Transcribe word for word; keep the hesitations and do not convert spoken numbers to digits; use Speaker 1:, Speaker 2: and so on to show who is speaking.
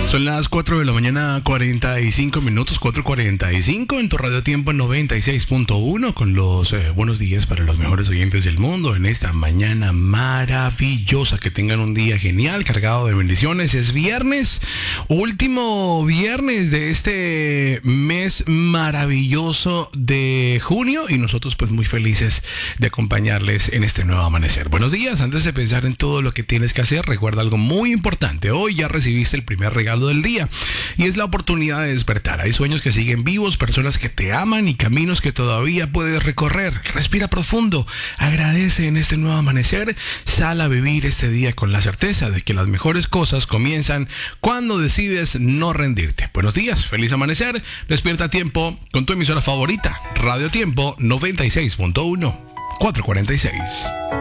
Speaker 1: Son las cuatro de la mañana, cuarenta y cinco minutos, cuatro cuarenta y cinco en tu Radio Tiempo noventa y seis punto uno con los eh, buenos días para los mejores oyentes del mundo en esta mañana maravillosa. Que tengan un día genial, cargado de bendiciones. Es viernes, último viernes de este mes maravilloso de junio y nosotros pues muy felices de acompañarles en este nuevo amanecer. Buenos días. Antes de pensar en todo lo que tienes que hacer, recuerda algo muy importante. Hoy ya recibiste el primer regalo del día y es la oportunidad de despertar. Hay sueños que siguen vivos, personas que te aman y caminos que todavía puedes recorrer. Respira profundo, agradece en este nuevo amanecer, sal a vivir este día con la certeza de que las mejores cosas comienzan cuando decides no rendirte. Buenos días, feliz amanecer, despierta a tiempo con tu emisora favorita, Radio Tiempo noventa y seis punto uno, cuatro cuarenta y seis.